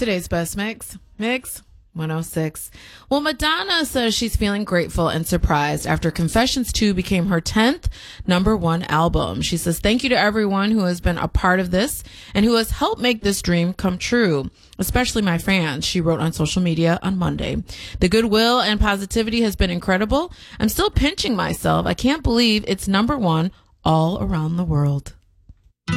Today's best mix. Mix 106. Well, Madonna says she's feeling grateful and surprised after Confessions 2 became her 10th number one album. She says, thank you to everyone who has been a part of this and who has helped make this dream come true, especially my fans, she wrote on social media on Monday. The goodwill and positivity has been incredible. I'm still pinching myself. I can't believe it's number one all around the world.